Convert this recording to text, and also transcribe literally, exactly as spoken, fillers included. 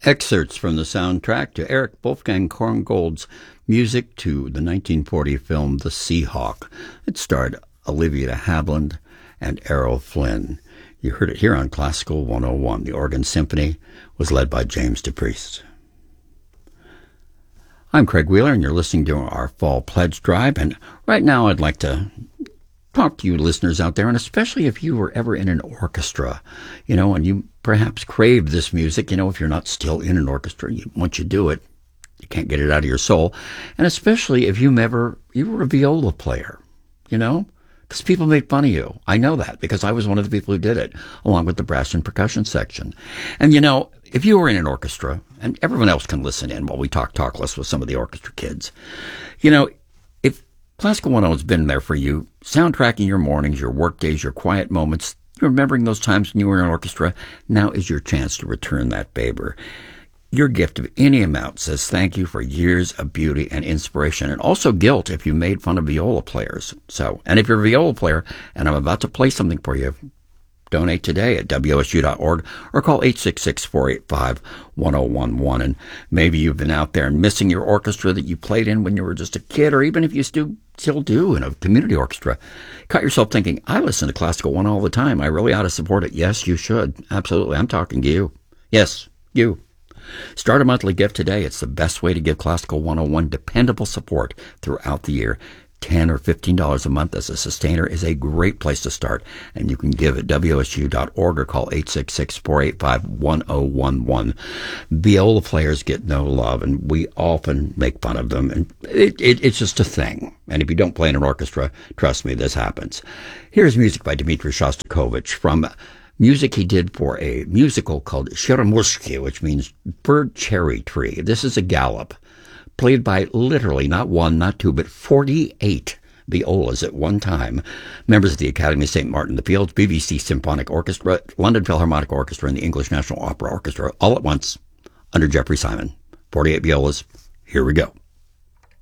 Excerpts from the soundtrack to Eric Wolfgang Korngold's music to the nineteen forty film The Seahawk. It starred Olivia de Havilland and Errol Flynn. You heard it here on Classical one oh one. The Organ Symphony was led by James DePriest. I'm Craig Wheeler, and you're listening to our Fall Pledge Drive. And right now I'd like to talk to you listeners out there, and especially if you were ever in an orchestra, you know, and you perhaps crave this music, you know, if you're not still in an orchestra, you, once you do it, you can't get it out of your soul. And especially if you ever, you were a viola player, you know, because people made fun of you. I know that because I was one of the people who did it, along with the brass and percussion section. And, you know, if you were in an orchestra, and everyone else can listen in while we talk talkless with some of the orchestra kids, you know, Classical one oh has been there for you, soundtracking your mornings, your work days, your quiet moments, remembering those times when you were in an orchestra. Now is your chance to return that favor. Your gift of any amount says thank you for years of beauty and inspiration, and also guilt if you made fun of viola players. So, and if you're a viola player, and I'm about to play something for you, donate today at W S U dot org or call eight six six, four eight five, one oh one one. And maybe you've been out there and missing your orchestra that you played in when you were just a kid, or even if you still, still do in a community orchestra. Caught yourself thinking, I listen to Classical one all the time. I really ought to support it. Yes, you should. Absolutely. I'm talking to you. Yes, you. Start a monthly gift today. It's the best way to give Classical one oh one dependable support throughout the year. ten or fifteen dollars a month as a sustainer is a great place to start, and you can give at W S U dot org or call eight six six, four eight five, one oh one one. Viola players get no love, and we often make fun of them, and it, it, it's just a thing. And if you don't play in an orchestra, trust me, this happens. Here's music by Dmitri Shostakovich from music he did for a musical called Cherumushki, which means bird cherry tree. This is a galop, played by literally not one, not two, but forty-eight violas at one time. Members of the Academy of Saint Martin in the Fields, B B C Symphonic Orchestra, London Philharmonic Orchestra, and the English National Opera Orchestra, all at once, under Jeffrey Simon. forty-eight violas. Here we go.